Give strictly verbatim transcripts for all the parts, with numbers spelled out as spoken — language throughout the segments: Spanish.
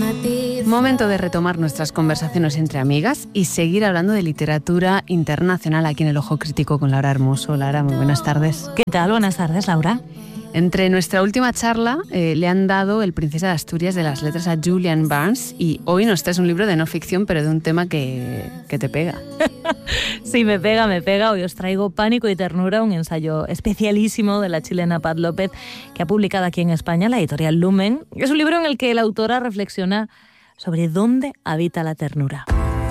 Momento de retomar nuestras conversaciones entre amigas y seguir hablando de literatura internacional aquí en El Ojo Crítico con Laura Hermoso. Laura, muy buenas tardes. ¿Qué tal? Buenas tardes, Laura. Entre nuestra última charla eh, le han dado el Princesa de Asturias de las Letras a Julian Barnes y hoy nos traes un libro de no ficción, pero de un tema que, que te pega. Sí, me pega, me pega. Hoy os traigo Pánico y Ternura, un ensayo especialísimo de la chilena Pat López, que ha publicado aquí en España la editorial Lumen. Es un libro en el que la autora reflexiona sobre dónde habita la ternura.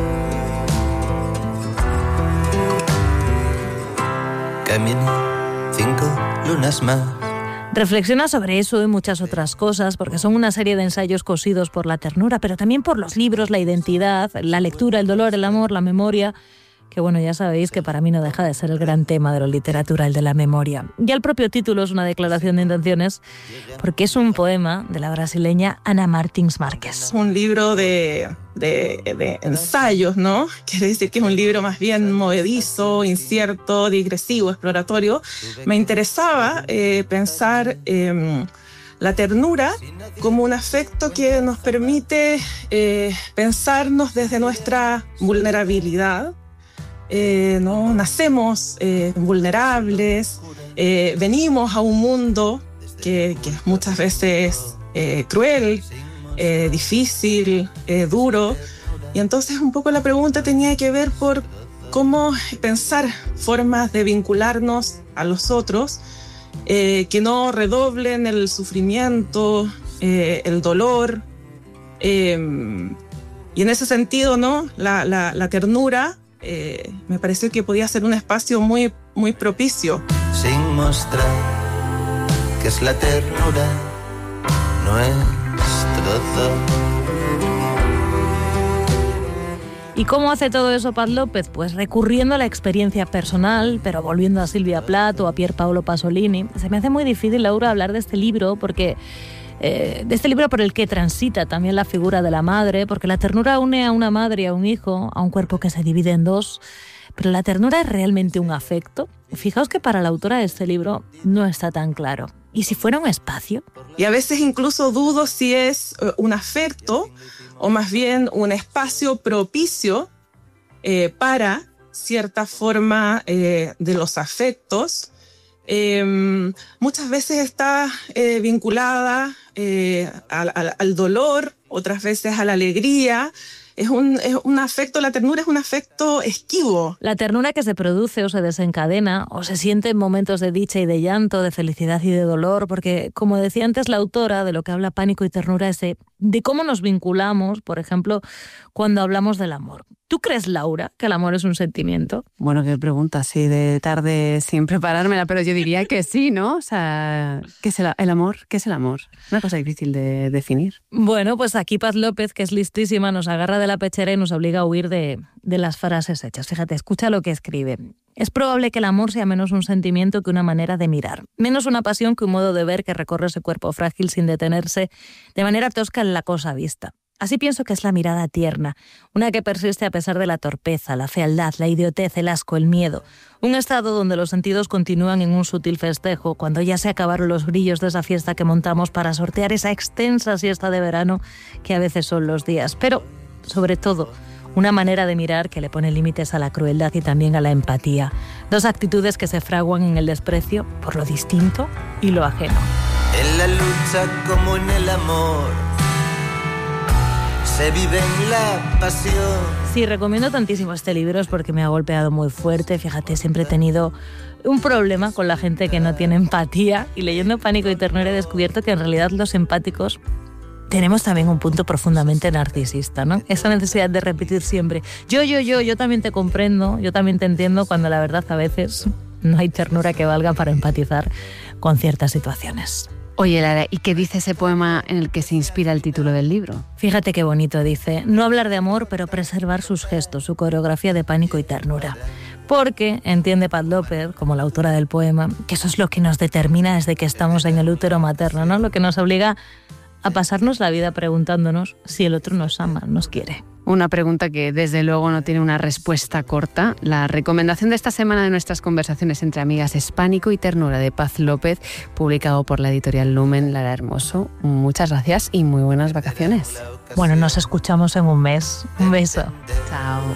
Camino cinco lunas más. Reflexiona sobre eso y muchas otras cosas, porque son una serie de ensayos cosidos por la ternura, pero también por los libros, la identidad, la lectura, el dolor, el amor, la memoria, que bueno, ya sabéis que para mí no deja de ser el gran tema de la literatura, el de la memoria. Ya el propio título es una declaración de intenciones, porque es un poema de la brasileña Ana Martins Márquez. Un libro de, de, de ensayos, ¿no? Quiere decir que es un libro más bien movedizo, incierto, digresivo, exploratorio. Me interesaba eh, pensar eh, la ternura como un afecto que nos permite eh, pensarnos desde nuestra vulnerabilidad. Eh, ¿no? Nacemos eh, vulnerables, eh, venimos a un mundo que, que muchas veces es eh, cruel, eh, difícil, eh, duro, y entonces un poco la pregunta tenía que ver por cómo pensar formas de vincularnos a los otros eh, que no redoblen el sufrimiento, eh, el dolor, eh, y en ese sentido, ¿no? la, la, la ternura Eh, me pareció que podía ser un espacio muy, muy propicio. Sin mostrar que es la ternura nuestro don. ¿Y cómo hace todo eso Pat López? Pues recurriendo a la experiencia personal, pero volviendo a Silvia Plath o a Pier Paolo Pasolini. Se me hace muy difícil, Laura, hablar de este libro porque... Eh, de este libro por el que transita también la figura de la madre, porque la ternura une a una madre y a un hijo, a un cuerpo que se divide en dos, pero la ternura es realmente un afecto. Fijaos que para la autora de este libro no está tan claro. ¿Y si fuera un espacio? Y a veces incluso dudo si es un afecto o más bien un espacio propicio eh, para cierta forma eh, de los afectos. Eh, muchas veces está eh, vinculada eh, al, al, al dolor, otras veces a la alegría. Es un, es un afecto, la ternura es un afecto esquivo. La ternura que se produce o se desencadena o se siente en momentos de dicha y de llanto, de felicidad y de dolor, porque como decía antes la autora, de lo que habla Pánico y Ternura es de, de cómo nos vinculamos, por ejemplo, cuando hablamos del amor. ¿Tú crees, Laura, que el amor es un sentimiento? Bueno, qué pregunta, así de tarde sin preparármela, pero yo diría que sí, ¿no? O sea, ¿qué es el, el amor? ¿Qué es el amor? Una cosa difícil de definir. Bueno, pues aquí Pat López, que es listísima, nos agarra de la pechera y nos obliga a huir de, de las frases hechas. Fíjate, escucha lo que escribe. Es probable que el amor sea menos un sentimiento que una manera de mirar, menos una pasión que un modo de ver que recorre ese cuerpo frágil sin detenerse de manera tosca en la cosa vista. Así pienso que es la mirada tierna, una que persiste a pesar de la torpeza, la fealdad, la idiotez, el asco, el miedo. Un estado donde los sentidos continúan en un sutil festejo, cuando ya se acabaron los brillos de esa fiesta que montamos para sortear esa extensa siesta de verano que a veces son los días. Pero, sobre todo, una manera de mirar que le pone límites a la crueldad y también a la empatía. Dos actitudes que se fraguan en el desprecio por lo distinto y lo ajeno. En la lucha como en el amor se vive en la pasión. Sí, recomiendo tantísimo este libro, es porque me ha golpeado muy fuerte. Fíjate, siempre he tenido un problema con la gente que no tiene empatía y leyendo Pánico y Ternura he descubierto que en realidad los empáticos tenemos también un punto profundamente narcisista, ¿no? Esa necesidad de repetir siempre yo, yo, yo, yo también te comprendo, yo también te entiendo, cuando la verdad a veces no hay ternura que valga para empatizar con ciertas situaciones. Oye, Lara, ¿y qué dice ese poema en el que se inspira el título del libro? Fíjate qué bonito dice: no hablar de amor, pero preservar sus gestos, su coreografía de pánico y ternura. Porque entiende Pat López, como la autora del poema, que eso es lo que nos determina desde que estamos en el útero materno, ¿no? Lo que nos obliga a pasarnos la vida preguntándonos si el otro nos ama, nos quiere. Una pregunta que desde luego no tiene una respuesta corta. La recomendación de esta semana de nuestras conversaciones entre amigas es Pánico y ternura de Paz López, publicado por la editorial Lumen. Lara Hermoso, muchas gracias y muy buenas vacaciones. Bueno, nos escuchamos en un mes. Un beso. Chao.